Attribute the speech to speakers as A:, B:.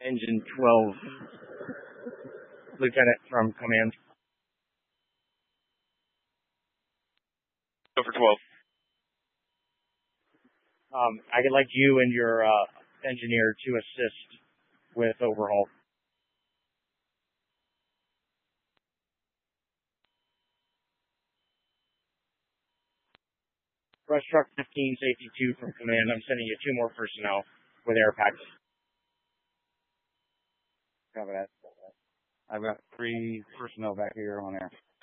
A: Engine 12, Lieutenant from Command.
B: Go for 12.
A: I'd like you and your engineer to assist with overhaul. Brush Truck 15, Safety 2 from Command. I'm sending you 2 more personnel with air packs.
C: Copy that. I've got 3 personnel back here on air.